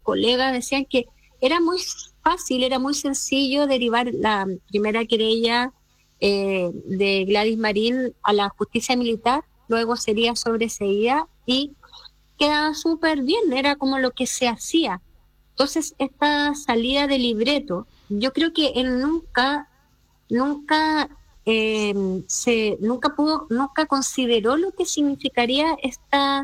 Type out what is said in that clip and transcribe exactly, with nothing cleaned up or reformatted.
colegas decían que era muy fácil, era muy sencillo derivar la primera querella eh, de Gladys Marín a la justicia militar, luego sería sobreseída y quedaba súper bien, era como lo que se hacía. Entonces, esta salida de libreto, yo creo que él nunca, nunca eh, se, nunca pudo, nunca consideró lo que significaría esta